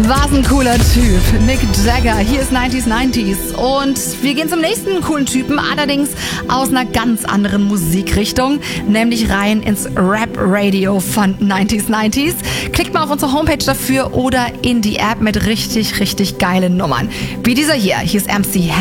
Was ein cooler Typ. Mick Jagger, hier ist 90s. Und wir gehen zum nächsten coolen Typen, allerdings aus einer ganz anderen Musikrichtung, nämlich rein ins Rap-Radio von 90s. Klickt mal auf unsere Homepage dafür oder in die App mit richtig geilen Nummern. Wie dieser hier. Hier ist MC